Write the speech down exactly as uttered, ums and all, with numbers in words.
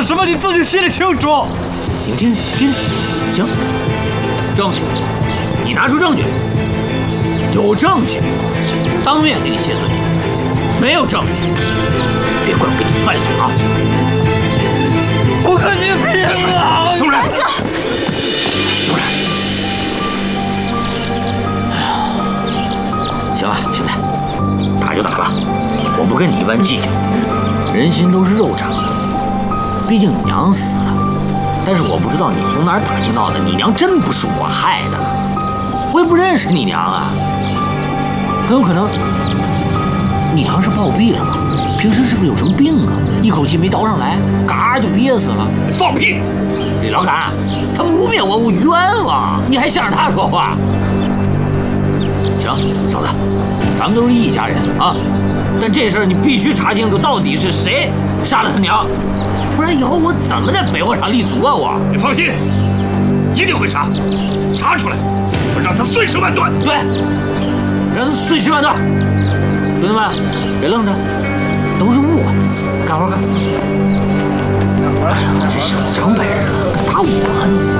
什么，你自己心里清楚。 听听听听，行，证据，你拿出证据。有证据，当面给你谢罪；没有证据，别怪我给你翻脸啊！ 我跟你拼了！ 东然，东然，行了，兄弟，打就打了，我不跟你一般计较。人心都是肉长的，毕竟你娘死了，但是我不知道你从哪儿打听到的，你娘真不是我害的，我也不认识你娘啊。很有可能，你娘是暴毙了吧？平时是不是有什么病啊？一口气没倒上来，嘎就憋死了。 放屁！ 李老杆，他污蔑我，我冤枉，你还向着他说话？行，嫂子，咱们都是一家人啊。但这事儿你必须查清楚，到底是谁杀了他娘，不然以后我怎么在北火场立足啊？我， 你放心，一定会查，查出来，我让他碎尸万段。 对，让他碎尸万段。兄弟们，别愣着，都是误会，干活干。哎呀，这小子长本事，敢打我！